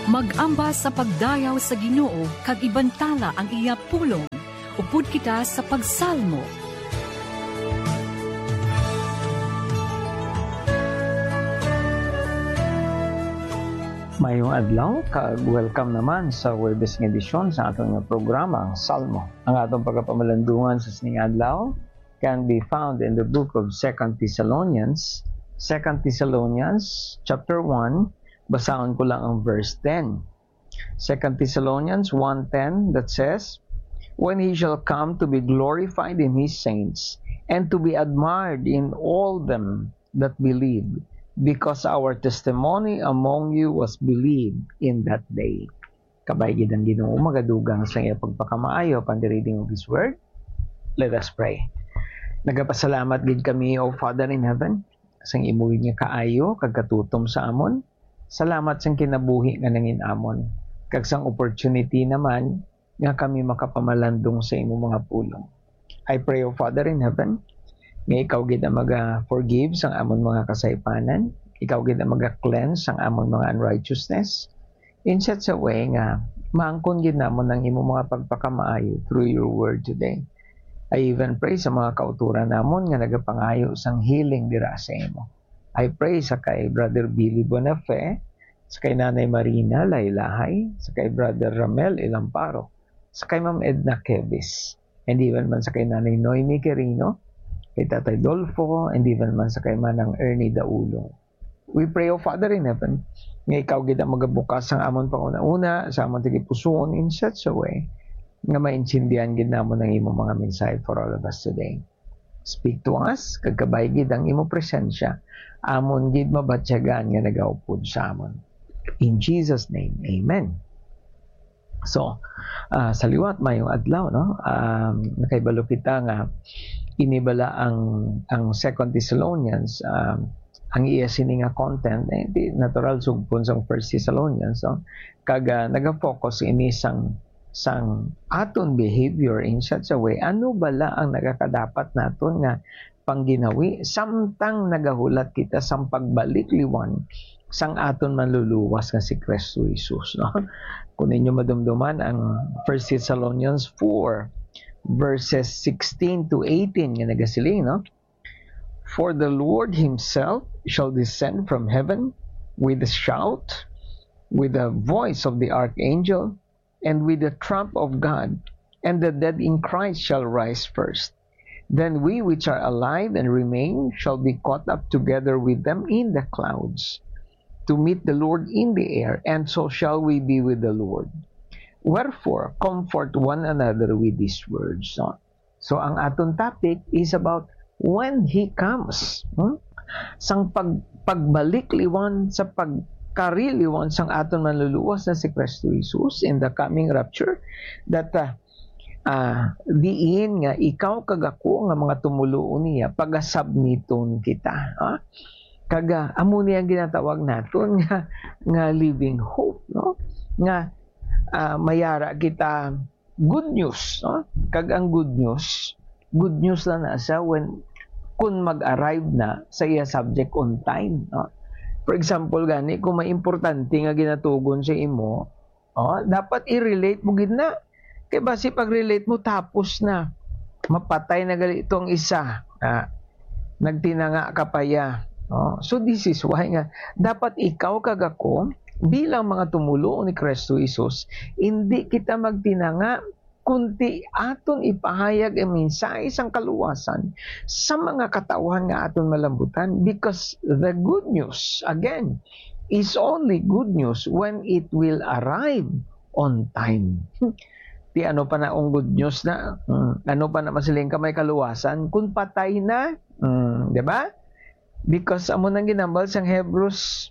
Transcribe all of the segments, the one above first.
Mag-ambas sa pagdayaw sa Ginoo kag ibantala ang iya pulong. Upod kita sa pagsalmo. Mayong adlaw, kag-welcome naman sa Huwebes ng edisyon sa atong programa, Salmo. Ang atong pagkapamalandungan sa sining adlaw can be found in the book of 2 Thessalonians. 2 Thessalonians chapter 1, basahon ko lang ang verse 10. 2 Thessalonians 1:10 that says, "When he shall come to be glorified in his saints, and to be admired in all them that believe, because our testimony among you was believed in that day." Kabaygid ang Ginoo, magadugang sa iya pagpakamaayo upon the reading of His Word. Let us pray. Nagapasalamat gid kami, O Father in heaven, sang imuwi niya kaayo kag katutom sa amon. Salamat sang kinabuhi nga nangin amon. Kag sang opportunity naman nga kami makapamalandong sa imong mga pulong. I pray, O Father in heaven, nga ikaw gid ang maga-forgive sang amon mga kasaypanan. Ikaw gid ang maga-cleanse sang amon mga unrighteousness. In such a way nga maangkon gid namon ang imong mga pagpakamaayo through your word today. I even pray sa mga kauturan namon nga nagapangayo sang healing dira sa imo. I pray sa kay Brother Billy Bonafe, sa kay Nanay Marina Laylahay, sa kay Brother Ramel Ilamparo, sa kay Ma'am Edna Kevis, and even man sa kay Nanay Noemi Quirino, kay Tatay Dolfo, and even man sa kay Manang Ernie Daulong. We pray, O Father in heaven, nga ikaw gid ang magabukas ang amon panguna-una sa amon tigipusoon in such a way nga maintindihan gid namon ang imong mga mensahe for all of us today. Speak to us, kagkabay gid ang imong presensya, amon gid mabatyagan nga nagaupod sa amon. In Jesus' name, Amen. So, sa liwat mayong adlaw, no? Nakaibalo kita nga inibala ang 2 Thessalonians, ang iya sini nga content, di natural sugpon sa 1 Thessalonians, no? Kaga naga-focus ini sang aton behavior in such a way, ano bala ang nagakadapat naton nga pangginawi samtang nagahulat kita sang pagbalik liwan sang aton manluluwas nga si Kristo Jesus, no? Kung ninyo madumduman ang 1 Thessalonians 4 verses 16 to 18 nga nagasiling, no? "For the Lord himself shall descend from heaven with a shout, with the voice of the archangel, and with the trump of God, and the dead in Christ shall rise first. Then we which are alive and remain shall be caught up together with them in the clouds, to meet the Lord in the air, and so shall we be with the Lord. Wherefore, comfort one another with these words." So ang aton topic is about when He comes. Sang pagbalik liwan sa pagkariliwan sang aton manluluwas na si Kristo Jesus in the coming rapture, that diin nga ikaw kag ako nga mga tumuluon niya pagasubmiton kita. Kaga amo niya ang ginatawag naton nga living hope, no? Nga mayara kita good news, no? Kag ang good news lang na siya kung mag-arrive na sa iya subject on time, no? For example gani, kung may importante nga ginatugon sa imo, dapat i-relate mo gid na. Kaya basi pag-relate mo tapos na, mapatay na gali itong isa, nagtinanga ka pa ya. So this is why nga dapat ikaw kag ako bilang mga tumulo ni Kristo Jesus, hindi kita magtinanga kunti aton ipahayag ang mensahe sang kaluwasan sa mga katawhan nga aton malambutan, because the good news again is only good news when it will arrive on time. Di ano pa na ang good news na ano pa na masiling ka may kaluwasan kung patay na, di ba? Because amo nang ginambal sang Hebrews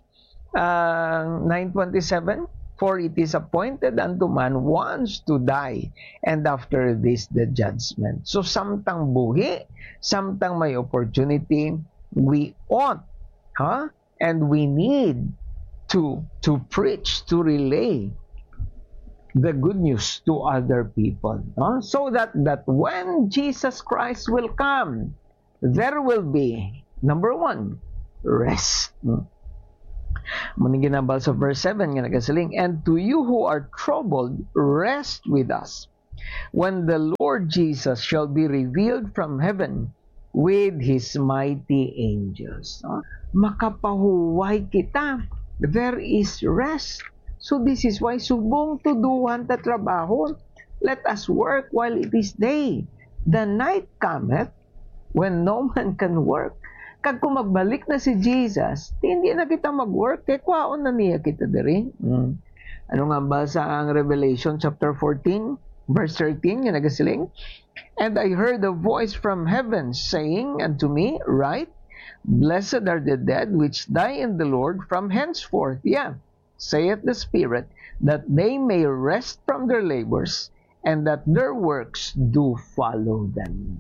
9:27, "For it is appointed unto man once to die, and after this the judgment." So samtang buhi, samtang may opportunity, we ought, and we need to preach, to relay the good news to other people, so that when Jesus Christ will come, there will be, number one, rest. Muning ginambal sa verse 7 nga nagasiling, and to you who are troubled, rest with us when the Lord Jesus shall be revealed from heaven with His mighty angels. Makapahuway kita. There is rest. So this is why subong tuduhan ta trabaho. Let us work while it is day. The night cometh when no man can work. Kag kung magbalik na si Jesus, hindi na kita mag-work, kaya kwaon na niya kita diri. Ano nga ba sa ang Revelation chapter 14, verse 13, yung nagasiling? And I heard a voice from heaven saying unto me, Write, Blessed are the dead which die in the Lord from henceforth, saith the Spirit, that they may rest from their labors, and that their works do follow them.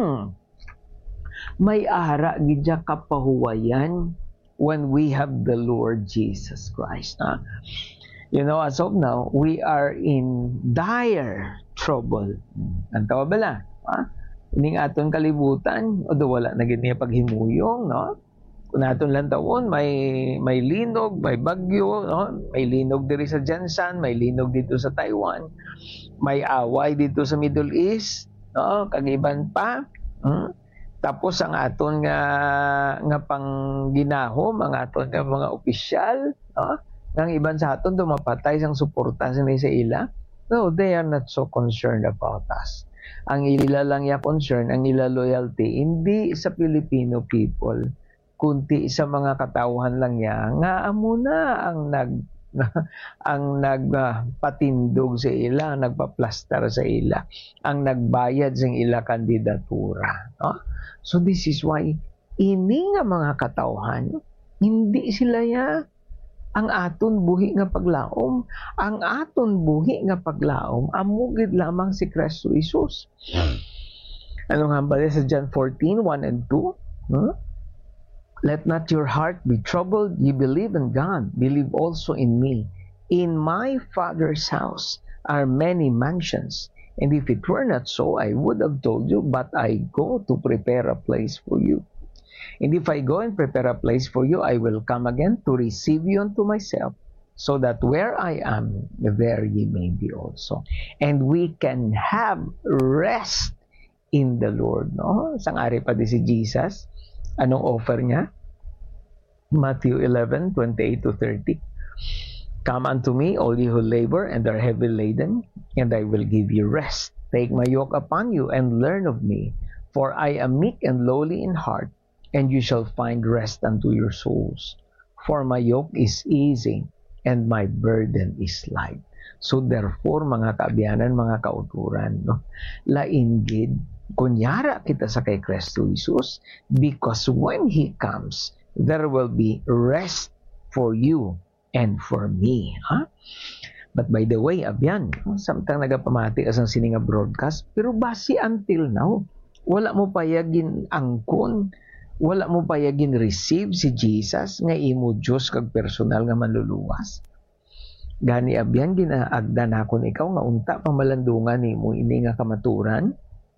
May ara gidya kapahuwayan when we have the Lord Jesus Christ. You know, as of now, we are in dire trouble. Ang tawa bala? Ining aton kalibutan, o wala na gid niya paghimuyong, no? Kung aton lang taon, may linog, may bagyo, no? May linog diri sa Jansan, may linog dito sa Taiwan, may away dito sa Middle East, no? Kagiban pa. Tapos ang aton nga pangginahom, ang aton nga mga opisyal, no? Ang iban sa aton dumapatay sang suporta sa ila. No, they are not so concerned about us. Ang ila lang ya concern, ang ila loyalty, hindi sa Filipino people, kunti sa mga katauhan lang ya, nga amo na ang nagpatindog sa ila, nagpaplastar sa ila, ang nagbayad sa ila kandidatura. No? So this is why, ini nga mga katauhan, hindi sila ya, ang aton buhi nga paglaom, ang aton buhi nga paglaom, amugid lamang si Kristo Jesus. Anong hambali sa John 14, 1 and 2? Let not your heart be troubled. You believe in God. Believe also in me. In my Father's house are many mansions. And if it were not so, I would have told you, but I go to prepare a place for you. And if I go and prepare a place for you, I will come again to receive you unto myself, so that where I am, there ye may be also. And we can have rest in the Lord. No? Sang-ari pa di si Jesus. Anong offer niya? Matthew 11, 28 to 30. Come unto me, all ye who labor and are heavy laden, and I will give you rest. Take my yoke upon you and learn of me, for I am meek and lowly in heart, and you shall find rest unto your souls. For my yoke is easy, and my burden is light. So therefore, mga kaabiyanan, mga kauturan, no? Lainggid, kunyara kita sa kay Kristo Jesus, because when He comes, there will be rest for you and for me. But by the way, abyan, samtang nagapamati asang sininga broadcast, pero basi until now, wala mo payagin angkon, wala mo payagin receive si Jesus nga imo Diyos kag personal nga manluluwas. Gani abyan ginaagdan akon ikaw nga unta pamalandungan nimo ini nga kamaturan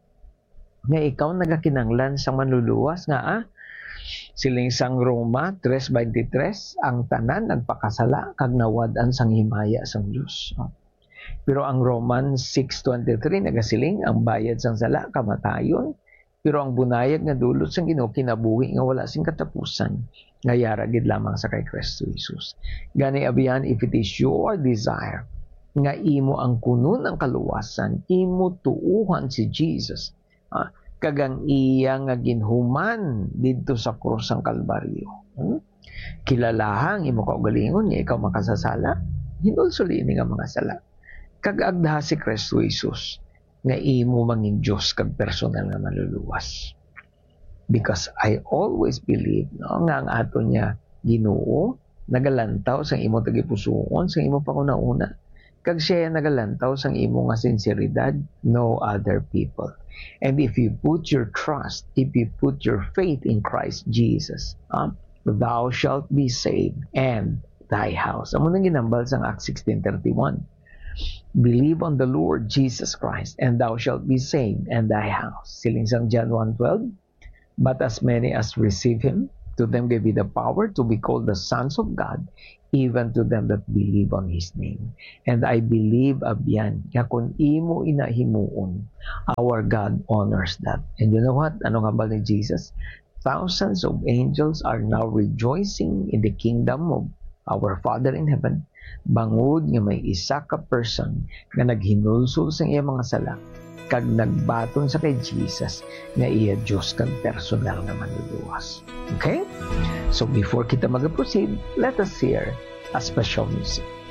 nga ikaw nagakinanglan sa manluluwas nga siling sang Roma 3:23 ang tanan nagpakasala kag nawad-an sang himaya sang Dios. Pero ang Romans 6:23 nagasiling ang bayad sang sala kamatayon. Pero ang bunayag nga dulot sang Ginoo kinabuhi nga wala sing katapusan, nga yara gid lamang sa kay Kristo Jesus. Gani abiyan, if it is your desire nga imo ang kunon ang kaluwasan, imo tuuhan si Jesus, kagang iya nga ginhuman didto sa krus sang Kalbaryo. Kilalahang imo kaugalingon nga ikaw makasasala, hinulsuli ini nga mga sala. Kag agdaha si Kristo Jesus nga imo mangin Diyos kag personal nga maluluwas. Because I always believe nga ang aton niya Ginoo nagalantaw sang imo tagipusoon, sang imo pangunauna, kag siya nagalantaw sang imo nga sinseridad, no other people. And if you put your trust, if you put your faith in Christ Jesus, thou shalt be saved and thy house. Amo nang ginambal sang Acts 16:31. Believe on the Lord Jesus Christ, and thou shalt be saved and thy house. Siling sang John 1:12. But as many as receive Him, To them gave He the power to be called the sons of God, even to them that believe on His name. And I believe, Abyan, nga kung imo inahimuon, our God honors that. And you know what? Ano nga ba ni Jesus? Thousands of angels are now rejoicing in the kingdom of our Father in heaven. Bangod nga may isa ka person nga naghinulsol sa iya mga sala, kag nagbaton sa kay Jesus nga iya Diyos kag personal nga manluluwas. Okay? So before kita mag-proceed, let us hear a special music.